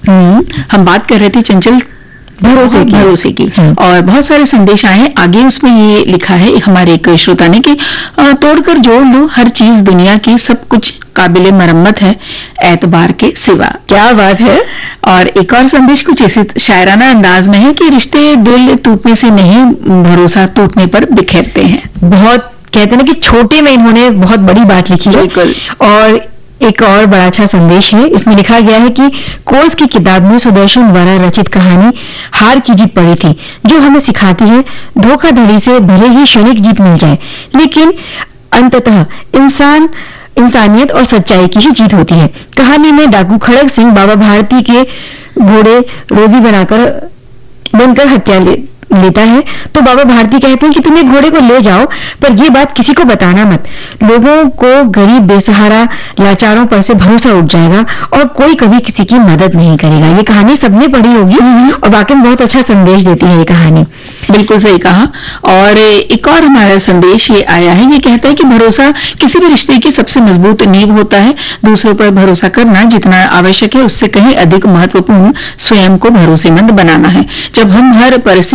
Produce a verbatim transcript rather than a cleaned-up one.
हम्म, हम बात कर रहे थे चंचल भरोसे की भरोसे की और बहुत सारे संदेश आए हैं। आगे उसमें ये लिखा है एक हमारे एक श्रोता ने कि अ, तोड़कर जोड़ लो, हर चीज दुनिया की सब कुछ काबिले मरम्मत है एतबार के सिवा। क्या बात है। और एक और संदेश कुछ इसी शायराना अंदाज में है कि रिश्ते दिल टूटने से नहीं, भरोसा टूटने पर बिखरते हैं। बहुत कहते हैं ना कि छोटे में इन्होंने बहुत बड़ी बात लिखी है। बिल्कुल। और एक और बड़ा अच्छा संदेश है, इसमें लिखा गया है कि कोर्स की किताब में सुदर्शन द्वारा रचित कहानी हार की जीत पड़ी थी, जो हमें सिखाती है धोखाधड़ी से भले ही क्षणिक जीत मिल जाए, लेकिन अंततः इंसान इंसानियत और सच्चाई की ही जीत होती है। कहानी में डाकू खड़ग सिंह बाबा भारती के घोड़े रोजी बनाकर बनकर हत्या ले लेता है, तो बाबा भारती कहते हैं कि तुम एक घोड़े को ले जाओ, पर यह बात किसी को बताना मत। लोगों को गरीब बेसहारा लाचारों पर से भरोसा उठ जाएगा और कोई कभी किसी की मदद नहीं करेगा। ये कहानी सबने पढ़ी होगी और वाकई में बहुत अच्छा संदेश देती है ये कहानी। बिल्कुल सही कहा। और एक और हमारा संदेश ये आया है, ये कहता है कि भरोसा किसी भी रिश्ते की सबसे मजबूत नींव होता है। दूसरों पर भरोसा करना जितना आवश्यक है, उससे कहीं अधिक महत्वपूर्ण स्वयं को भरोसेमंद बनाना है। जब हम हर परिस्थिति